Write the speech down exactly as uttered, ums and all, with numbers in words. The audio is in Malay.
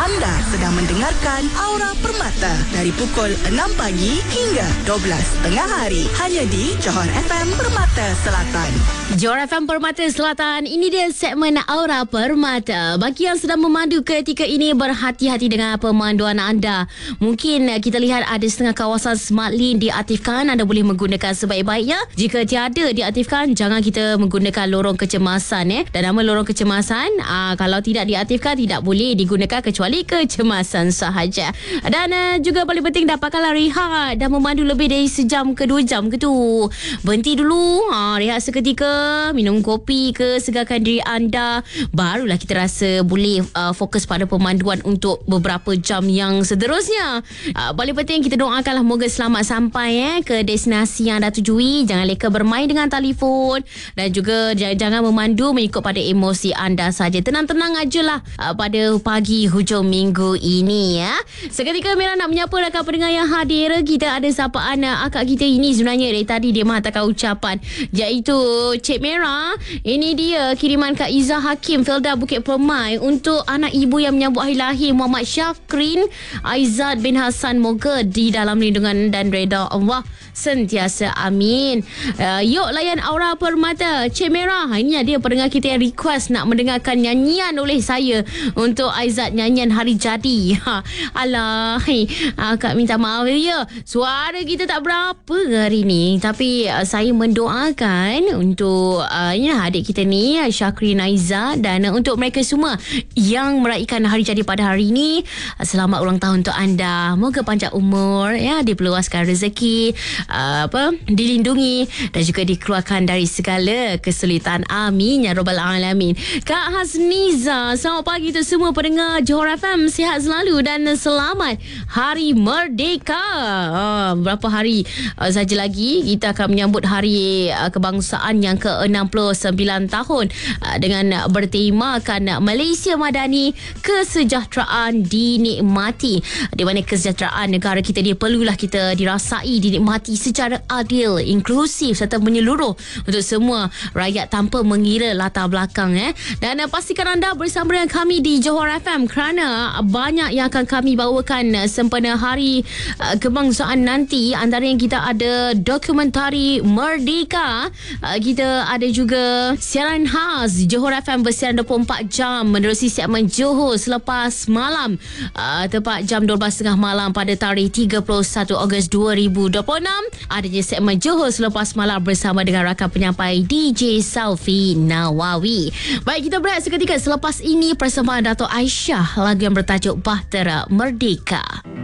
Anda sedang mendengarkan Aura Permata dari pukul enam pagi hingga dua belas tengah hari. Hanya di Johor F M Permata Selatan. Johor F M Permata Selatan, ini dia segmen Aura Permata. Bagi yang sedang memandu ketika ini, berhati-hati dengan pemanduan anda. Mungkin kita lihat ada setengah kawasan Smart Lane diaktifkan. Anda boleh menggunakan sebaik-baiknya. Jika tiada diaktifkan, jangan kita menggunakan lorong kecemasan. Eh. Dan nama lorong kecemasan, aa, kalau tidak diaktifkan, tidak boleh digunakan kecuali kecemasan sahaja. Dan aa, juga paling penting, dapatkanlah rehat dan memandu lebih dari sejam ke dua jam ke tu. Berhenti dulu, aa, rehat seketika, minum kopi ke, segarkan diri anda. Barulah kita rasa boleh uh, fokus pada pemanduan untuk beberapa jam yang seterusnya. Uh, paling penting kita doakanlah moga selamat sampai eh, ke destinasi yang anda tujui. Jangan leka bermain dengan telefon dan juga jangan, jangan memandu mengikut pada emosi anda saja. Tenang-tenang ajalah uh, pada pagi hujung minggu ini ya. Seketika Mira nak menyapa rakan pendengar yang hadir. Kita ada sapaan uh, akak kita ini sebenarnya dari tadi dia menghantarkan ucapan, iaitu Cik Mira. Ini dia kiriman Kak Izzah Hakim Felda Bukit Permai untuk anak ibu yang menyambut hari lahir Muhammad Syafrin Aizat bin Hassan. Moga di dalam lindungan dan reda Allah sentiasa, amin. Uh, yuk layan Aura Permata. Cik Merah, ini dia pendengar kita yang request nak mendengarkan nyanyian oleh saya untuk Aizat, nyanyian hari jadi. Ha, alah, hey, uh, Kak minta maaf ya, suara kita tak berapa hari ni, tapi uh, saya mendoakan untuk uh, ya, adik kita ni Syafrin Aizat, dan uh, untuk mereka semua yang meraihkan hari jadi pada hari ini, uh, selamat ulang tahun untuk anda. Moga panjang umur ya, diperluaskan rezeki, uh, apa dilindungi dan juga dikeluarkan dari segala kesulitan, amin ya rabbal alamin. Kak Hasniza, selamat pagi untuk semua pendengar Johor F M, sihat selalu dan selamat Hari Merdeka. uh, berapa hari uh, saja lagi kita akan menyambut hari uh, kebangsaan yang ke enam puluh sembilan tahun uh, dengan bertemakan Malaysia Madani, kesejahteraan dinikmati, di mana kesejahteraan negara kita dia perlulah kita dirasai, dinikmati secara adil, inklusif serta menyeluruh untuk semua rakyat tanpa mengira latar belakang eh. Dan uh, pastikan anda bersama dengan kami di Johor F M kerana banyak yang akan kami bawakan uh, sempena hari uh, kebangsaan nanti. Antara yang kita ada dokumentari Merdeka, uh, kita ada juga siaran khas Johor F M bersiaran dua puluh empat jam menerusi segmen Johor selepas malam, uh, tepat jam dua belas tiga puluh malam pada tarikh tiga puluh satu Ogos dua ribu dua puluh enam. Adanya segmen Johor selepas malam bersama dengan rakan penyampai D J Salfi Nawawi. Baik, kita berehat seketika. Selepas ini persembahan Dato' Aisyah, lagu yang bertajuk Bahtera Merdeka.